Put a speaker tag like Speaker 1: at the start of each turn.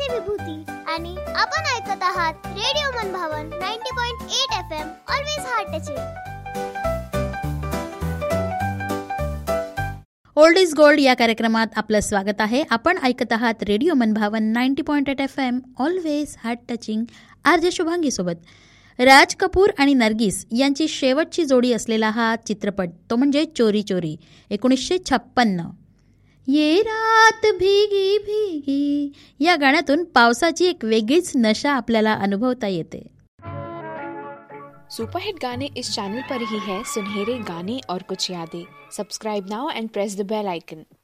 Speaker 1: प्रेमाची विभूती आणि आपण ऐकत आहात रेडिओ मनभावन 90.8 FM always heart touching.
Speaker 2: Old is gold या कार्यक्रमात आपलं स्वागत आहे. आपण ऐकत आहात रेडिओ मनभावन 90.8 FM always heart touching. RJ Shubhangi सोबत. राज कपूर आणि नर्गिस यांची शेवटची जोडी असलेला हा चित्रपट तो म्हणजे चोरी चोरी 1956. ये रात भीगी भीगी या गाण्यातून पावसाची एक वेगळीच नशा आपल्याला अनुभवता येते.
Speaker 3: सुपरहिट गाने इस चैनल पर ही है. सुनहरे गाने और कुछ यादें. Subscribe now end press the bell icon.